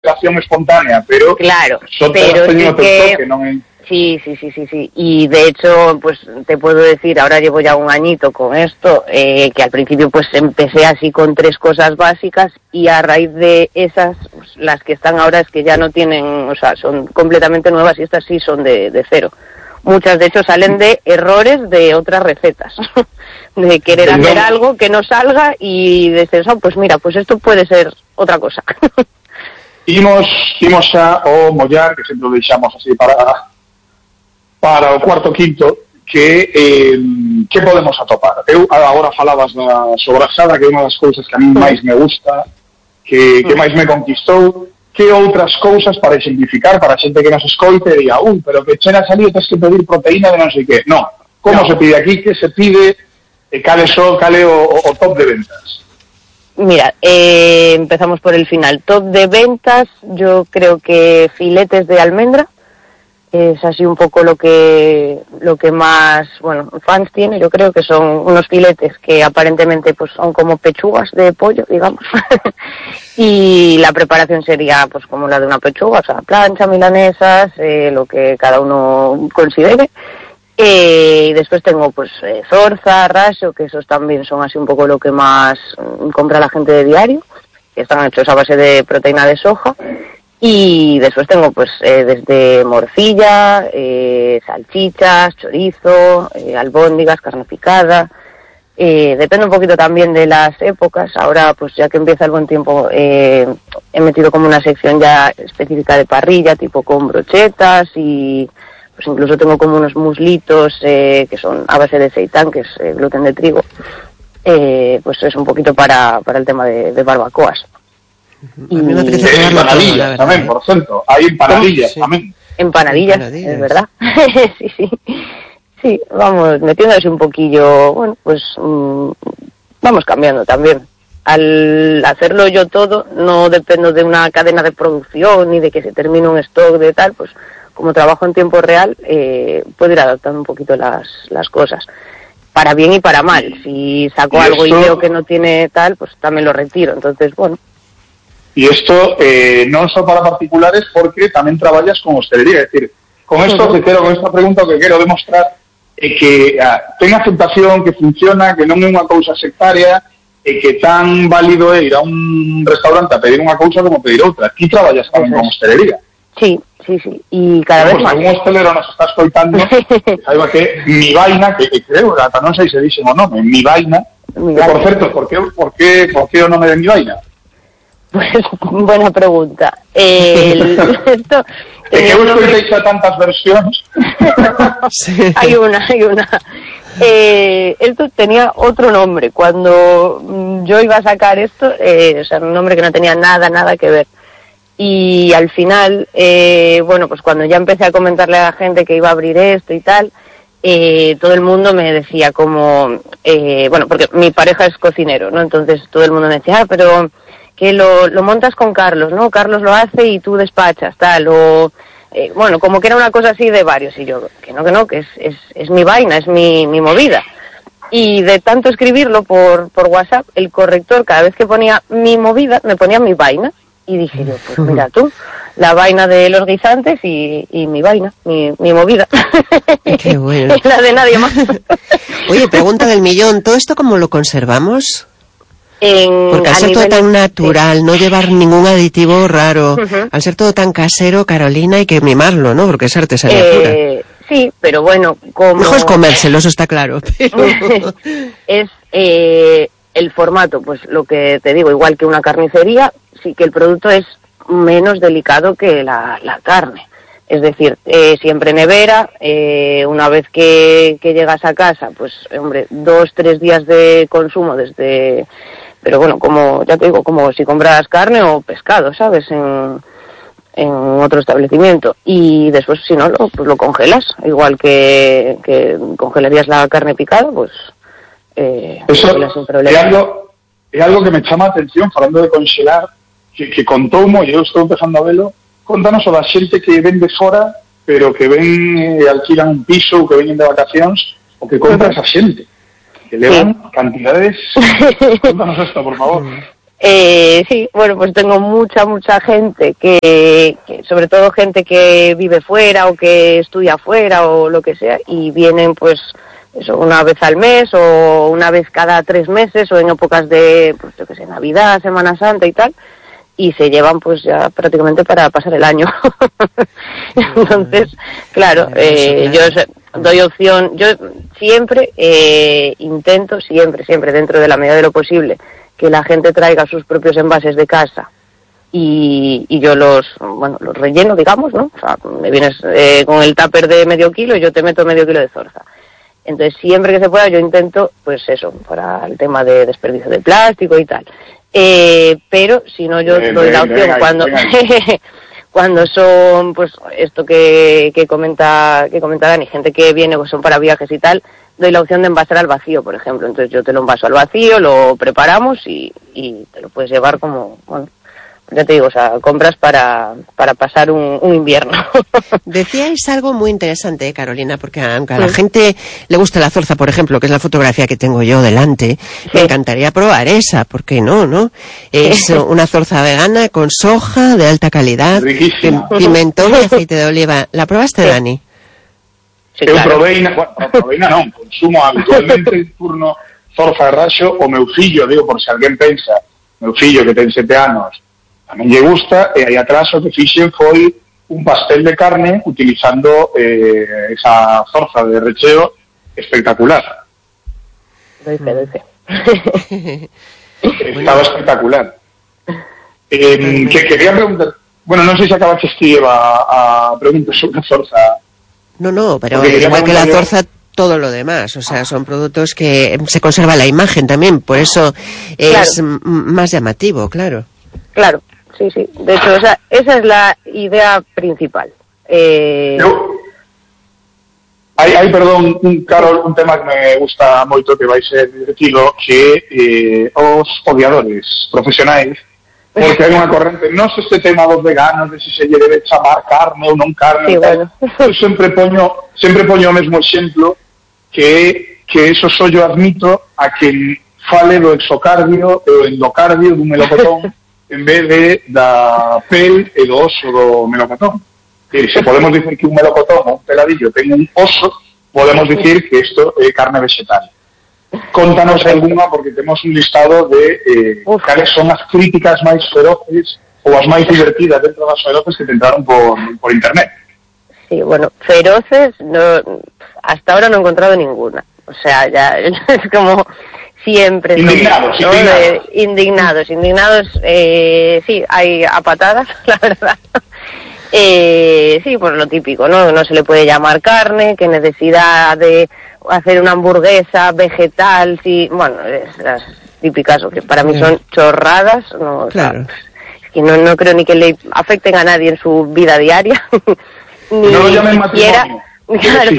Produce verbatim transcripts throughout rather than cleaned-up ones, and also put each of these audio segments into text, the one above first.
creación espontánea, pero claro, son pero sí que, que non é... Sí, sí, sí, sí, sí. Y de hecho, pues te puedo decir, ahora llevo ya un añito con esto, eh, que al principio pues empecé así con tres cosas básicas y a raíz de esas, pues, las que están ahora es que ya no tienen, o sea, son completamente nuevas y estas sí son de, de cero. Muchas de hecho salen de errores de otras recetas, de querer hacer algo que no salga y de pensar, pues mira, pues esto puede ser otra cosa. Imos, imos xa o mollar, que sempre o deixamos así para... para o cuarto quinto, que eh, que podemos atopar. Eu agora falabas da sobrasada, que é unha das cousas que a mí máis me gusta, que, que máis me conquistou. Que outras cousas para exemplificar, para a xente que nos escoite e diga, ui, pero que chenas ali e tens que pedir proteína de non sei que. No, como no. Se pide aquí, que se pide, e cale so, cale o, o top de ventas. Mira, eh, empezamos por el final. Top de ventas, yo creo que filetes de almendra. Es así un poco lo que lo que más, bueno, fans tiene, yo creo que son unos filetes que aparentemente pues son como pechugas de pollo, digamos. Y la preparación sería pues como la de una pechuga, o sea, plancha, milanesas, eh, lo que cada uno considere. Eh, y después tengo pues eh, zorza, raso, que esos también son así un poco lo que más mm, compra la gente de diario, que están hechos a base de proteína de soja. Y después tengo pues eh, desde morcilla, eh, salchichas, chorizo, eh, albóndigas, carne picada. Eh, depende un poquito también de las épocas. Ahora pues ya que empieza el buen tiempo eh, he metido como una sección ya específica de parrilla, tipo con brochetas y pues incluso tengo como unos muslitos eh, que son a base de seitán, que es eh, gluten de trigo. Eh, pues es un poquito para, para el tema de, de barbacoas. Y a mí me apetece probarlo empanadillas todo, tamén, por cierto. Hay empanadillas sí. tamén. Empanadillas, empanadillas, es verdad. sí, sí. Sí, vamos metiéndose un poquillo, bueno, pues mmm, vamos cambiando también. Al hacerlo yo todo, no dependo de una cadena de producción ni de que se termine un stock de tal, pues como trabajo en tiempo real, eh, puedo ir adaptando un poquito las, las cosas. Para bien y para mal. Si saco ¿Y algo esto? y veo que no tiene tal, pues también lo retiro. Entonces, bueno. Y esto eh, non só para particulares, porque tamén traballas con hostelería. É dicir, con esto uh-huh. que quero, con esta pregunta que quero demostrar é que ah, ten aceptación, que funciona, que non é unha cousa sectaria, e que tan válido é ir a un restaurante a pedir unha cousa como pedir outra. Aquí traballas tamén uh-huh. con hostelería. Sí, sí, sí. Y cada pues, vez máis. Algún hostelero nos está escoitando, que saiba que mi vaina, que, que creo, ata non sei se dixen o nome, mi vaina, mi que, vaina. Por certo, por que, por que, por que o nome de mi vaina? Pues buena pregunta. Eh, el, esto, ¿De qué vos contéis a tantas versiones? sí. Hay una, hay una. Eh, esto tenía otro nombre. Cuando yo iba a sacar esto, eh, o sea, un nombre que no tenía nada, nada que ver. Y al final, eh, bueno, pues cuando ya empecé a comentarle a la gente que iba a abrir esto y tal, eh, todo el mundo me decía como, eh, bueno, porque mi pareja es cocinero, ¿no? Entonces todo el mundo me decía, ah, pero... que lo, lo montas con Carlos, ¿no? Carlos lo hace y tú despachas, tal, o... Eh, bueno, como que era una cosa así de varios, y yo, que no, que no, que es, es, es mi vaina, es mi, mi movida. Y de tanto escribirlo por, por WhatsApp, el corrector, cada vez que ponía mi movida, me ponía mi vaina, y dije yo, pues mira tú, la vaina de los guisantes y, y mi vaina, mi, mi movida. Qué bueno. La de nadie más. Oye, pregunta del millón, ¿todo esto cómo lo conservamos? En, Porque al ser nivel, todo tan natural, sí. no llevar ningún aditivo raro, uh-huh. al ser todo tan casero, Carolina, hay que mimarlo, ¿no? Porque es artesanía eh, pura. Sí, pero bueno, como... Mejor es comérselo, eso está claro. Pero... es eh, el formato, pues lo que te digo, igual que una carnicería, sí que el producto es menos delicado que la, la carne. Es decir, eh, siempre nevera, eh, una vez que, que llegas a casa, pues, hombre, dos, tres días de consumo desde... Pero bueno, como ya te digo, como si compras carne o pescado, ¿sabes? En, en otro establecimiento. Y después, si no, lo, pues lo congelas. Igual que, que congelarías la carne picada, pues... Eh, Eso é algo, é algo que me chama a atención, falando de congelar, que, que contoumo, e eu estou empezando a velo, contanos o da xente que ven de fora, pero que ven e alquilan un piso, ou que ven de vacacións, o que compra esa xente. Que levan sí. cantidades... Cuéntanos esto, por favor. Eh, sí, bueno, pues tengo mucha, mucha gente que, que, sobre todo gente que vive fuera o que estudia fuera o lo que sea, y vienen pues eso, una vez al mes o una vez cada tres meses o en épocas de, pues yo que sé, Navidad, Semana Santa y tal, y se llevan pues ya prácticamente para pasar el año. Entonces, claro, eh, yo doy opción, yo siempre eh, intento, siempre, siempre dentro de la medida de lo posible, que la gente traiga sus propios envases de casa y, y yo los, bueno, los relleno, digamos, ¿no? O sea, me vienes eh, con el tupper de medio kilo y yo te meto medio kilo de zorza. Entonces, siempre que se pueda, yo intento, pues eso, para el tema de desperdicio de plástico y tal. Eh, pero, si no, yo bien, doy bien, la opción bien, cuando... bien. Cuando son, pues, esto que, que comenta que comenta Dani, gente que viene, pues son para viajes y tal, doy la opción de envasar al vacío, por ejemplo. Entonces yo te lo envaso al vacío, lo preparamos y, y te lo puedes llevar como, bueno, ya te digo, o sea, compras para, para pasar un, un invierno. Decíais algo muy interesante, ¿eh, Carolina? Porque aunque a la sí. gente le gusta la zorza, por ejemplo, que es la fotografía que tengo yo delante, sí. me encantaría probar esa, ¿por qué no, no? Es una zorza vegana con soja de alta calidad, riquísima, pimentón y aceite de oliva. ¿La probaste, sí. Dani? Sí, eu claro. proveina, bueno, proveina non, consumo habitualmente en turno zorza de raxo, o meu fillo, digo, por se alguén pensa, meu fillo que ten sete anos, tamén lle gusta, e aí atrás o que fixen foi un pastel de carne utilizando eh, esa zorza de recheo espectacular. Doice, doice. Estaba espectacular. Eh, que quería preguntar, bueno, non sei se acabaste Eva a preguntar sobre a zorza. No, no, pero igual que la zorza, todo lo demás, o sea, son productos que se conserva la imagen también, por eso es claro. más llamativo, claro. Claro. Sí, sí. De hecho, o sea, esa es la idea principal. Eh... Eu, hai, hai, perdón, un, Carol, un tema que me gusta moito, que vai ser divertido, que eh, os odiadores profesionais, porque hai unha corrente, non sei este tema dos veganos, de se se lle debe chamar carne ou non carne, sí, bueno. Eu sempre poño, sempre poño o mesmo exemplo, que, que eso só yo admito a que fale do exocardio e o endocardio dun melocotón, en vez de da pel e do oso do melocotón. E se podemos dicir que un melocotón ou un peladillo ten un oso, podemos dicir que isto é carne vegetal. Contanos alguna, porque temos un listado de eh, cales son as críticas máis feroces ou as máis divertidas dentro das feroces que te entraron por, por internet. Sí, bueno, feroces, no, hasta ahora no he encontrado ninguna. O sea, ya es como... Siempre indignados, ¿no? indignados. De, indignados, indignados, eh, sí, hay a patadas, la verdad. Eh, sí, pues lo típico, ¿no? No se le puede llamar carne, qué necesidad de hacer una hamburguesa vegetal, sí, bueno, es, las típicas, que para mí son chorradas, no, claro. O sea, es que no, no creo ni que le afecten a nadie en su vida diaria, ni no lo llamen siquiera... matrimonio. Claro,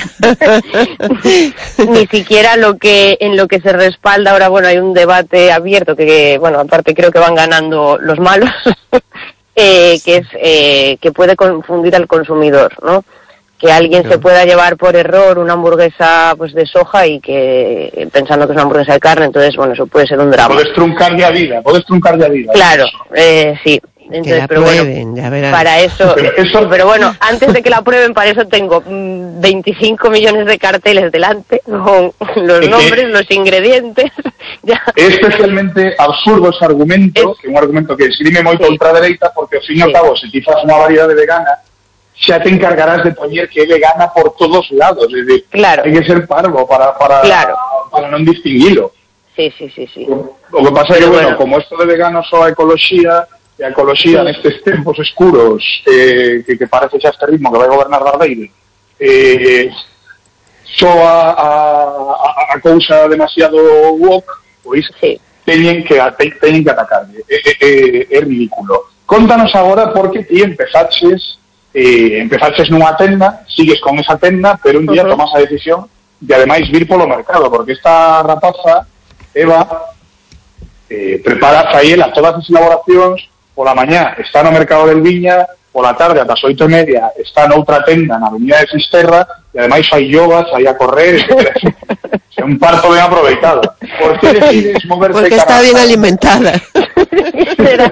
ni siquiera lo que en lo que se respalda ahora. Bueno, hay un debate abierto que, bueno, aparte creo que van ganando los malos, eh, que es eh, que puede confundir al consumidor, ¿no? Que alguien sí. se pueda llevar por error una hamburguesa pues de soja y que pensando que es una hamburguesa de carne, entonces bueno, eso puede ser un drama. Puedes truncar ya vida, puedes truncar ya vida. Claro, eh, sí. Entonces, que la pero prueben, bueno, ya verán. Para eso, pero, eso... sí, pero bueno, antes de que la prueben, para eso tengo mmm, veinticinco millones de carteles delante, con los es nombres, que... los ingredientes. Ya. É especialmente absurdo ese argumento, es... que é un argumento que esgrime moito sí. ultradereita, porque ao fin e ao cabo, se ti faz unha variedade vegana, xa te encargarás de poñer que é vegana por todos lados, é dicir, claro. hai que ser parvo para, para, claro. para non distinguilo. Sí, sí, sí, sí. O, o que pasa é que, bueno, bueno, como esto de vegano só a ecoloxía, e a ecoloxía sí. nestes tempos escuros eh, que, que parece xa este ritmo que vai gobernar Dardeire eh, só a, a, a cousa demasiado woke, pois sí. teñen que te, teñen que atacarle é, é, é ridículo. Contanos agora porque ti empezaches eh, empezaches nunha tenda, sigues con esa tenda, pero un día uh-huh. tomas a decisión de ademais vir polo mercado, porque esta rapaza Eva eh, prepara faela todas as elaboracións. Pola mañá está no mercado del Viña, pola tarde ata as oito e media está noutra tenda na avenida de Fisterra e ademais fai yoga, sai a correr, é un parto ben aproveitado. Por que decides moverte? Porque está bien alimentada. Será.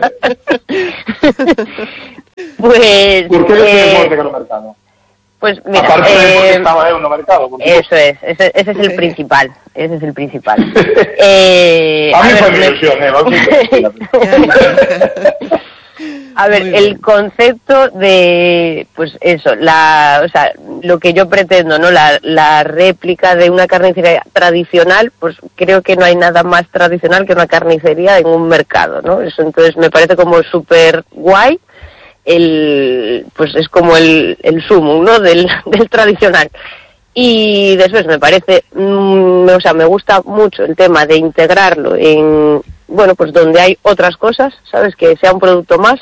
Pues... Por que eh, Monte Carlo mercado? Pues mira, aparte eh, de porque estaba en un mercado. Eso es, ese, ese es el principal, ese es el principal. eh, a mí a fue ver, mi ilusión, eh, vamos a ver, el concepto de, pues eso, la, o sea, lo que yo pretendo, ¿no? La, la réplica de una carnicería tradicional, pues creo que no hay nada más tradicional que una carnicería en un mercado, ¿no? Eso entonces me parece como súper guay. El, pues es como el, el sumum, ¿no? Del, del tradicional. Y después me parece, mmm, o sea, me gusta mucho el tema de integrarlo en, bueno, pues donde hay otras cosas, ¿sabes? Que sea un producto más,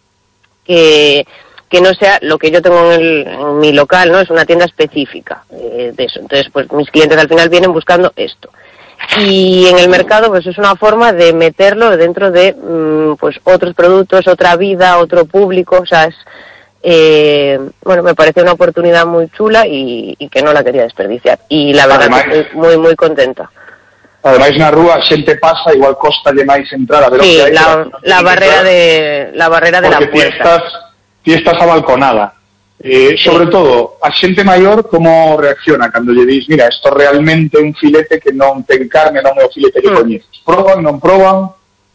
que, que no sea lo que yo tengo en, el, en mi local, ¿no? Es una tienda específica eh, de eso. Entonces, pues mis clientes al final vienen buscando esto. Y en el mercado pues es una forma de meterlo dentro de mmm, pues otros productos, otra vida, otro público, o sea, es, eh, bueno, me parece una oportunidad muy chula y, y que no la quería desperdiciar. Y la verdad además, que estoy muy, muy contenta. Además na rúa xente pasa, igual costa de máis entrar a ver sí, o que hai. La, la barrera de la barrera de la puerta. Porque ti estás, ti estás abalconada. Eh, sí. Sobre todo, a xente maior como reacciona cando lle dis, mira, isto realmente é un filete que non ten carne, non é o filete que mm. coñeces. Proban, non proban?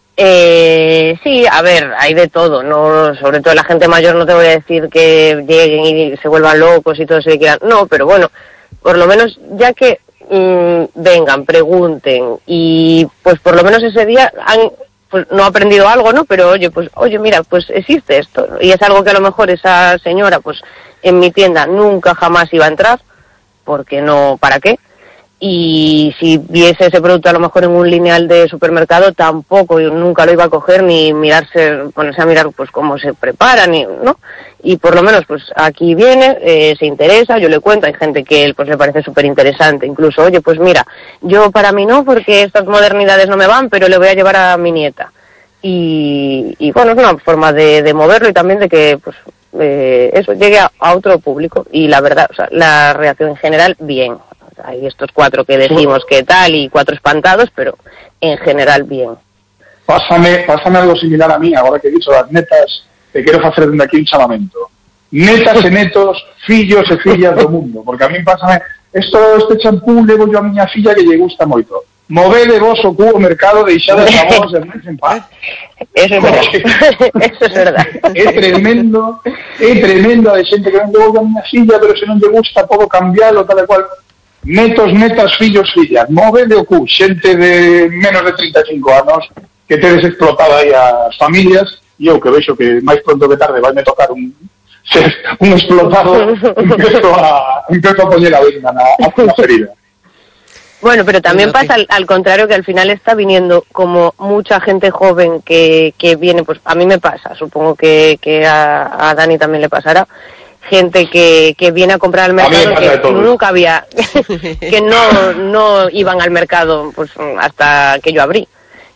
Eh, sí, a ver, hay de todo, no, sobre todo la gente mayor no te voy a decir que lleguen y se vuelvan locos y todo eso que quieran, no, pero bueno, por lo menos ya que mmm, vengan, pregunten y pues por lo menos ese día han pues no ha aprendido algo, ¿no? Pero oye, pues oye, mira, pues existe esto, ¿no? Y es algo que a lo mejor esa señora, pues en mi tienda nunca jamás iba a entrar, porque no, ¿para qué? Y si viese ese producto a lo mejor en un lineal de supermercado, tampoco, yo nunca lo iba a coger ni mirarse, ponerse a mirar pues cómo se prepara, ni, ¿no? Y por lo menos pues aquí viene, eh, se interesa, yo le cuento, hay gente que pues le parece súper interesante, incluso, oye, pues mira, yo para mí no, porque estas modernidades no me van, pero le voy a llevar a mi nieta. Y, y bueno, es una forma de, de moverlo y también de que pues eh, eso llegue a, a otro público. Y la verdad, o sea, la reacción en general, bien. Hay estos cuatro que decimos que tal y cuatro espantados, pero en general bien. Pásame, pásame algo similar a mí, agora que he dicho las netas, te quero facer dende aquí un chamamento. Netas e netos, fillos e fillas do mundo, porque a mí pásame, esto, este champú levo yo a miña filla que lle gusta moito. Movede vos o cubo mercado, deixades a vos e máis en paz. Eso es verdad. Eso es verdad. É tremendo, é tremendo de xente que non levo a miña filla, pero se non lle gusta podo cambiarlo, tal e cual. Netos, netas, fillos, fillas, move de o cu, xente de menos de treinta e cinco anos que tedes explotada aí as familias e eu que vexo que máis pronto que tarde vai me tocar un un explotado empezo a, empezo a poñer a venda na, na ferida. Bueno, pero también pasa al, al contrario, que al final está viniendo como mucha gente joven que, que viene, pues a mí me pasa, supongo que, que a, a Dani también le pasará, gente que, que viene a comprar al mercado que nunca había, que no, no iban al mercado pues hasta que yo abrí.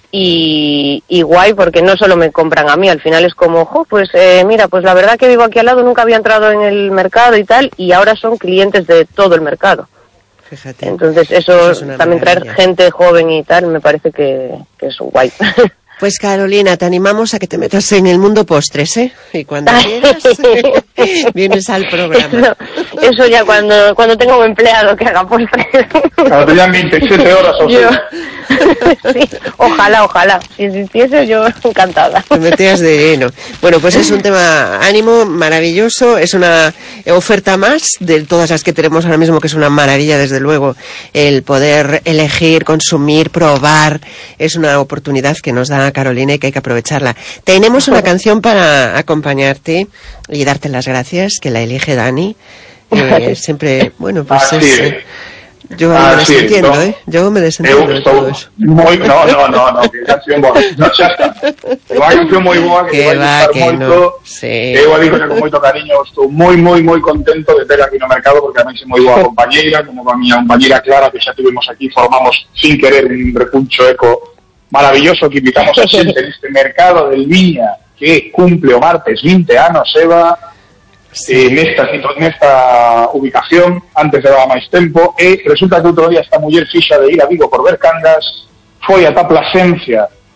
Y, y guay, porque no solo me compran a mí, al final es como, jo, pues eh, mira, pues la verdad que vivo aquí al lado, nunca había entrado en el mercado y tal, y ahora son clientes de todo el mercado. Fíjate. Entonces eso, eso es también maravilla. Traer gente joven y tal, me parece que, que es guay. Pues Carolina, te animamos a que te metas en el mundo postres, ¿eh? Y cuando quieras, vienes al programa. Eso, eso ya cuando cuando tenga un empleado que haga postres. Cuando te llevan veintisiete horas o yo, sí, ojalá, ojalá. Si existiese yo encantada. Te metías de lleno. Bueno, pues es un tema ánimo maravilloso, es una oferta más de todas las que tenemos ahora mismo, que es una maravilla, desde luego, el poder elegir, consumir, probar. Es una oportunidad que nos da Carolina y que hay que aprovecharla. Tenemos una canción para acompañarte y darte las gracias, que la elige Dani. Eh, siempre, bueno, pues ah, es... Sí. Eh, yo ah, me desentiendo, sí, no. ¿eh? Yo me desentiendo de todo eso. Moi, no, no, no, no, que canción boa. No, xa está. É unha canción moi boa que, que vai gustar moito. No. Sí. Eu a digo con moito cariño, estou moi, moi, moi contento de ter aquí no mercado, porque a mí é moi boa compañeira, como a miña compañeira Clara, que xa tivemos aquí, formamos sin querer un repuncho eco maravilloso que invitamos a xente neste mercado del Viña, que cumple o martes vinte anos, Eva, sí. eh, nesta, nesta ubicación, antes de daba máis tempo, e resulta que outro día esta muller fixa de ir a Vigo por ver cangas, foi ata Plasencia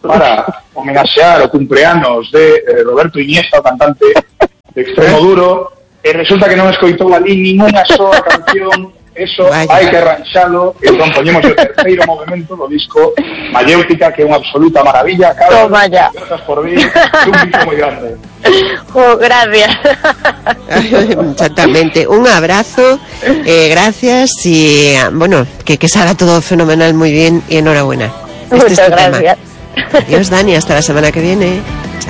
para homenaxear o cumpleanos de eh, Roberto Iniesta, o cantante de Extremo Duro, e resulta que non escoitou ali ninguna soa canción. Eso Vaya. Hai que arranxalo. Entón poñemos o terceiro movimento do disco Mayéutica, que é unha absoluta maravilla. Toma ya. Gracias por vir, un bicho moi grande. Oh, gracias. Exactamente, un abrazo, eh, gracias y bueno, que, que salga todo fenomenal, muy bien y enhorabuena. Muchas este gracias. Tema. Adiós, Dani, hasta la semana que viene. Chao.